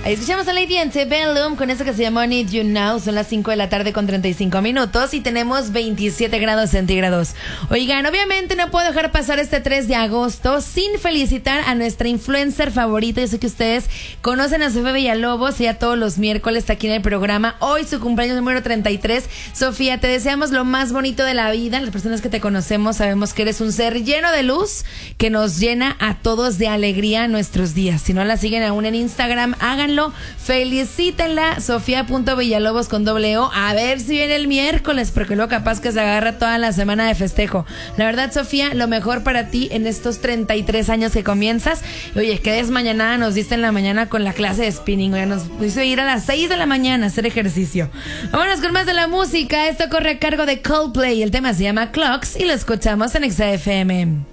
Ahí escuchamos a Lady Antebellum con eso que se llama Need You Now. Son las 5 de la tarde con 35 minutos y tenemos 27 grados centígrados. Oigan, obviamente no puedo dejar pasar este 3 de agosto sin felicitar a nuestra influencer favorita. Yo sé que ustedes conocen a Sofía Villalobos, ella todos los miércoles está aquí en el programa. Hoy su cumpleaños número 33. Sofía, te deseamos lo más bonito de la vida. Las personas que te conocemos sabemos que eres un ser lleno de luz que nos llena a todos de alegría nuestros días. Si no la siguen aún en Instagram, háganlo. Felicítenla, Sofía.villalobos con O. A ver si viene el miércoles, porque luego capaz que se agarra toda la semana de festejo. La verdad, Sofía, lo mejor para ti en estos 33 años que comienzas. Oye, qué desmañanada nos diste en la mañana con la clase de spinning. Oye, nos hizo ir a las 6 de la mañana a hacer ejercicio. Vámonos con más de la música. Esto corre a cargo de Coldplay. El tema se llama Clocks y lo escuchamos en XFM.